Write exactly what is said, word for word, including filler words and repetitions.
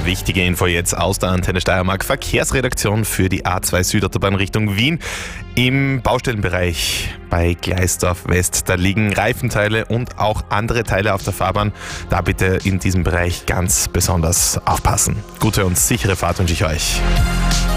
Wichtige Info jetzt aus der Antenne Steiermark Verkehrsredaktion für die A zwei Südautobahn Richtung Wien. Im Baustellenbereich bei Gleisdorf West, da liegen Reifenteile und auch andere Teile auf der Fahrbahn. Da bitte in diesem Bereich ganz besonders aufpassen. Gute und sichere Fahrt wünsche ich euch.